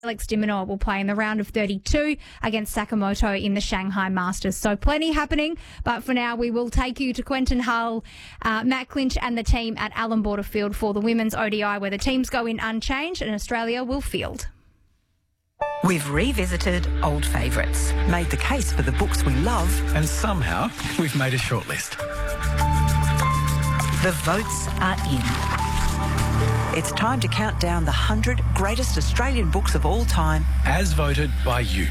Alex de Minaur will play in the round of 32 against Sakamoto in the Shanghai Masters. So plenty happening, but for now we will take you to Quentin Hull, Matt Clinch and the team at Allan Border Field for the women's ODI, where the teams go in unchanged and Australia will field. We've revisited old favourites, made the case for the books we love, and somehow we've made a shortlist. The votes are in. It's time to count down the 100 greatest Australian books of all time. As voted by you.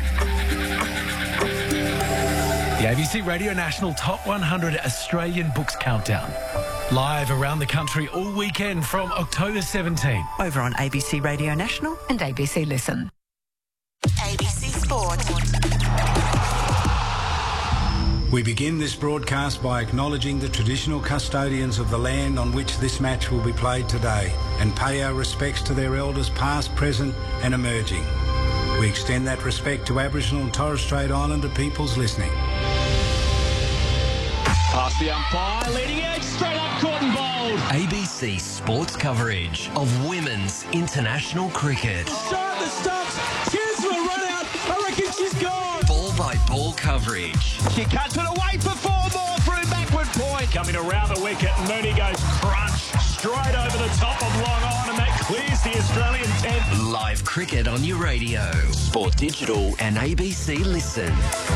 The ABC Radio National Top 100 Australian Books Countdown. Live around the country all weekend from October 17. Over on ABC Radio National and ABC Listen. ABC Sport. We begin this broadcast by acknowledging the traditional custodians of the land on which this match will be played today and pay our respects to their elders past, present and emerging. We extend that respect to Aboriginal and Torres Strait Islander peoples listening. Past the umpire, leading edge, straight up court and bowled. ABC Sports coverage of women's international cricket. Shot the stumps, cheers for a run out, I reckon she's gone. Ball coverage. She cuts it away for 4 more through backward point. Coming around the wicket, Mooney goes crunch straight over the top of long on, and that clears the Australian 10. Live cricket on your radio, Sport Digital and ABC Listen.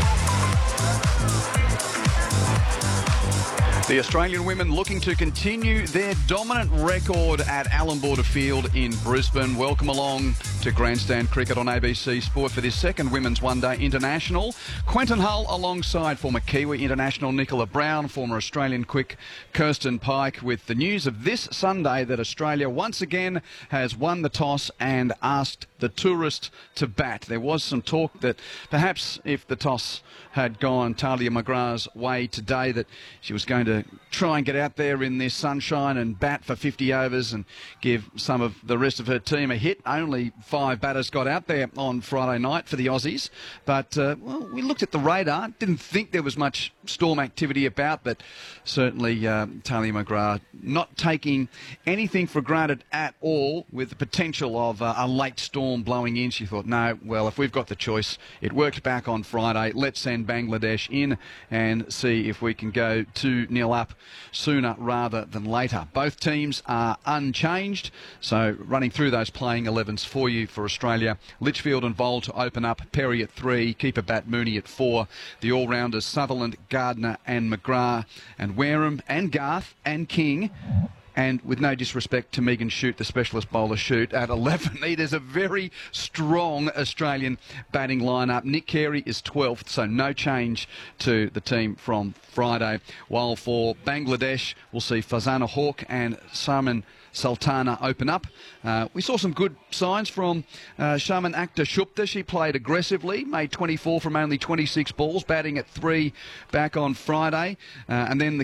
The Australian women looking to continue their dominant record at Allan Border Field in Brisbane. Welcome along to Grandstand Cricket on ABC Sport for this second Women's One Day International. Quentin Hull alongside former Kiwi international Nicola Brown, former Australian quick Kirsten Pike, with the news of this Sunday that Australia once again has won the toss and asked the tourist to bat. There was some talk that perhaps if the toss had gone Tahlia McGrath's way today, that she was going to try and get out there in this sunshine and bat for 50 overs and give some of the rest of her team a hit. Only 5 batters got out there on Friday night for the Aussies. But, well, we looked at the radar. Didn't think there was much storm activity about, but certainly Tahlia McGrath not taking anything for granted at all, with the potential of a late storm blowing in. She thought, no, well, if we've got the choice, it worked back on Friday. Let's send Bangladesh in and see if we can go 2-0 up sooner rather than later. Both teams are unchanged, so running through those playing 11s for you for Australia: Litchfield and Vole to open up, Perry at 3, keeper bat Mooney at 4, the all-rounders Sutherland, Gardner and McGrath, and Wareham and Garth and King. And with no disrespect to Megan Shute, the specialist bowler Shute, at 11. It is a very strong Australian batting lineup. Nick Carey is 12th, so no change to the team from Friday. While for Bangladesh, we'll see Fazana Hawk and Sarman Sultana open up. We saw some good signs from Shaman Akhtar Shupta. She played aggressively, made 24 from only 26 balls, batting at 3 back on Friday. And then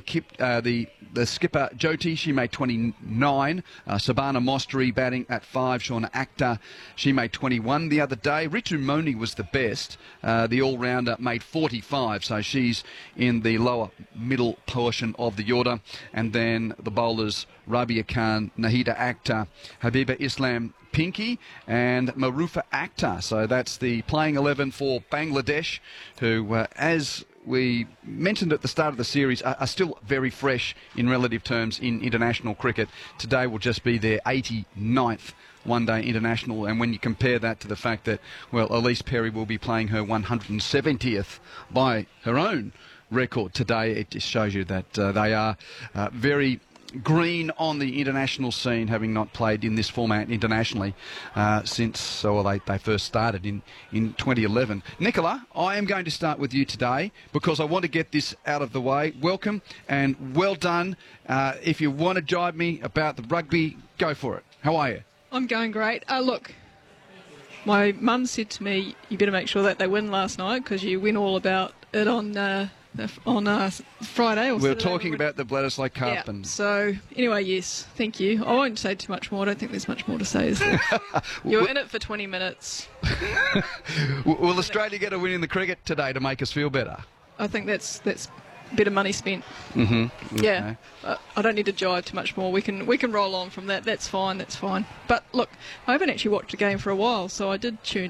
the skipper Jyoti, she made 29. Sabana Mostri batting at 5. Shauna Akhtar, she made 21 the other day. Ritu Moni was the best. The all-rounder made 45, so she's in the lower middle portion of the order. And then the bowlers Rabia Khan, Nahida Akhtar, Habiba Islam Pinky and Marufa Akhtar. So that's the playing 11 for Bangladesh, who, as we mentioned at the start of the series, are still very fresh in relative terms in international cricket. Today will just be their 89th one-day international, and when you compare that to the fact that, well, Elise Perry will be playing her 170th by her own record today, it just shows you that they are very green on the international scene, having not played in this format internationally since they first started in 2011. Nicola, I am going to start with you today because I want to get this out of the way. Welcome and well done. If you want to jibe me about the rugby, go for it. How are you? I'm going great. Look, my mum said to me, you better make sure that they win last night because you win all about it on Friday. Or we were talking about the Bledisloe Cup. Yeah. And so, anyway, yes, thank you. I won't say too much more. I don't think there's much more to say, is there? You're in it for 20 minutes. Will Australia get a win in the cricket today to make us feel better? I think that's bit of money spent. Mm-hmm. Okay. Yeah, I don't need to jive too much more. We can roll on from that. That's fine. But look, I haven't actually watched the game for a while, so I did tune